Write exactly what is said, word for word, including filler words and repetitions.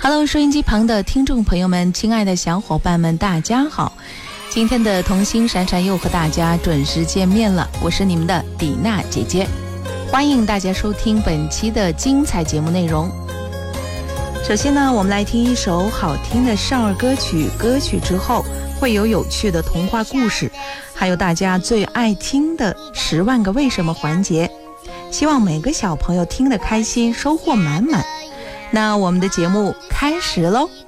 Hello， 收音机旁的听众朋友们，亲爱的小伙伴们，大家好！今天的童心闪闪又和大家准时见面了，我是你们的迪娜姐姐，欢迎大家收听本期的精彩节目内容。首先呢，我们来听一首好听的少儿歌曲，歌曲之后会有有趣的童话故事，还有大家最爱听的十万个为什么环节，希望每个小朋友听得开心，收获满满。那我们的节目开始喽。